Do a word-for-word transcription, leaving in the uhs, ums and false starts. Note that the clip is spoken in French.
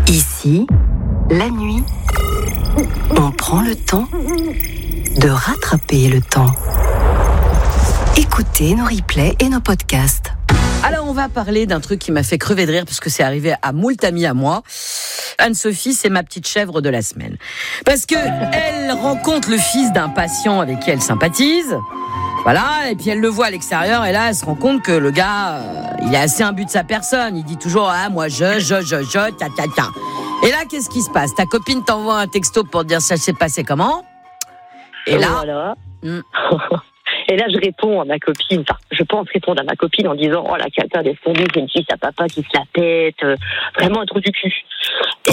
Ici, la nuit, on prend le temps de rattraper le temps. Écoutez nos replays et nos podcasts. Alors, on va parler d'un truc qui m'a fait crever de rire parce que c'est arrivé à moult amis à moi. Anne-Sophie, c'est ma petite chèvre de la semaine. Parce que elle rencontre le fils d'un patient avec qui elle sympathise. Voilà, et puis elle le voit à l'extérieur et là, elle se rend compte que le gars, euh, il est assez imbu de sa personne. Il dit toujours, ah, moi, je, je, je, je, ta, ta, ta. Et là, qu'est-ce qui se passe? Ta copine t'envoie un texto pour te dire ça s'est passé comment? Et là... Voilà. Hmm. Et là, je réponds à ma copine, enfin, je pense répondre à ma copine en disant, oh la cata, laisse tomber, c'est une fille à papa qui se la pète, euh, vraiment un trou du cul.